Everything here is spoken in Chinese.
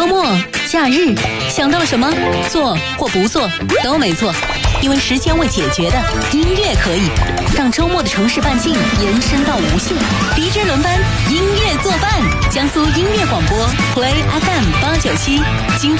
周末、假日，想到了什么？做或不做都没错，因为时间未解决的音乐可以让周末的城市半径延伸到无限。DJ 轮班，音乐作伴，江苏音乐广播 Play FM 897，精